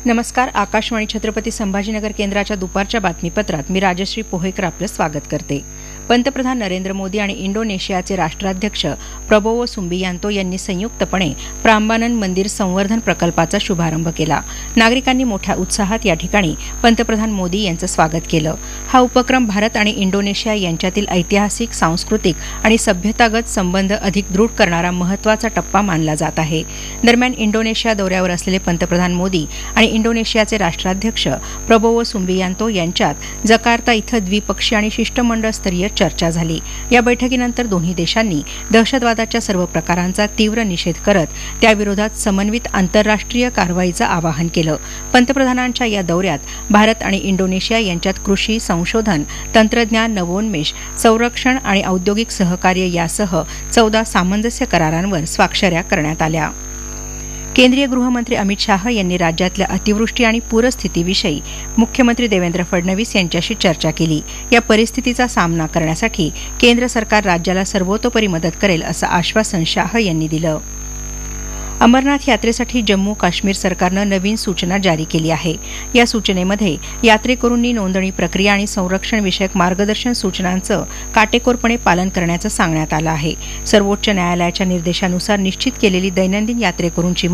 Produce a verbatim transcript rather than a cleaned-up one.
नमस्कार. आकाशवाणी छत्रपती संभाजीनगर केंद्राच्या दुपारच्या बातमीपत्रात मी राजश्री पोहेकर आपलं स्वागत करते. पंतप्रधान नरेंद्र मोदी आणि इंडोनेशियाचे राष्ट्राध्यक्ष प्रबोवो सुबियांतो यांनी संयुक्तपणे प्राम्बानन मंदिर संवर्धन प्रकल्पाचा शुभारंभ केला. नागरिकांनी मोठ्या उत्साहात या ठिकाणी पंतप्रधान मोदी यांचं स्वागत केलं. हा उपक्रम भारत आणि इंडोनेशिया यांच्यातील ऐतिहासिक, सांस्कृतिक आणि सभ्यतागत संबंध अधिक दृढ करणारा महत्त्वाचा टप्पा मानला जात आहे. दरम्यान इंडोनेशिया दौऱ्यावर असलेले पंतप्रधान मोदी आणि इंडोनेशियाचे राष्ट्राध्यक्ष प्रबोवो सुबियांतो यांच्यात जकार्ता इथं द्विपक्षीय आणि शिष्टमंडळ स्तरीय चर्चा झाली. या बैठकीनंतर दोन्ही देशांनी दहशतवादाच्या सर्व प्रकारांचा तीव्र निषेध करत त्याविरोधात समन्वित आंतरराष्ट्रीय कारवाईचं आवाहन केलं. पंतप्रधानांच्या या दौऱ्यात भारत आणि इंडोनेशिया यांच्यात कृषी, संशोधन, तंत्रज्ञान, नवोन्मेष, संरक्षण आणि औद्योगिक सहकार्य यासह चौदा सामंजस्य करारांवर स्वाक्षऱ्या करण्यात आल्या. केंद्रीय गृहमंत्री अमित शाह यांनी राज्यातल्या अतिवृष्टी आणि पूरस्थितीविषयी मुख्यमंत्री देवेंद्र फडणवीस यांच्याशी चर्चा केली. या परिस्थितीचा सामना करण्यासाठी केंद्र सरकार राज्याला सर्वतोपरी मदत करेल असं आश्वासन शाह यांनी दिलं. अमरनाथ यात्रेसाठी जम्मू काश्मीर सरकारनं नवीन सूचना जारी केली आहे. या सूचनेमध्ये यात्रेकरूंनी नोंदणी प्रक्रिया आणि संरक्षण विषयक मार्गदर्शन सूचनांचं काटेकोरपणे पालन करण्याचं सांगण्यात आलं आहे. सर्वोच्च न्यायालयाच्या निर्देशानुसार निश्चित केलेली दैनंदिन यात्रेकरूंची